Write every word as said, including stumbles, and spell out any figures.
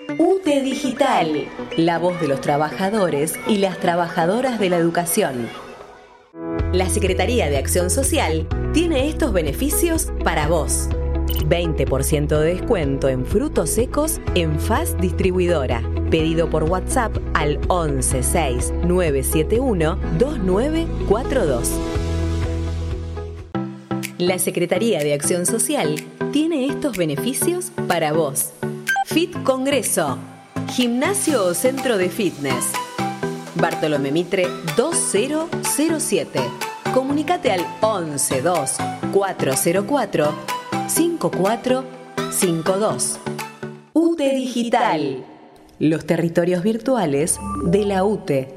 U T E Digital, la voz de los trabajadores y las trabajadoras de la educación. La Secretaría de Acción Social tiene estos beneficios para vos. veinte por ciento de descuento en frutos secos en F A S Distribuidora. Pedido por WhatsApp al once seis nueve siete uno dos nueve cuatro dos. La Secretaría de Acción Social tiene estos beneficios para vos. Fit Congreso, gimnasio o centro de fitness. Bartolomé Mitre dos mil siete. Comunícate al once dos cuatro cero cuatro cinco cuatro cinco dos. U T E Digital, los territorios virtuales de la U T E.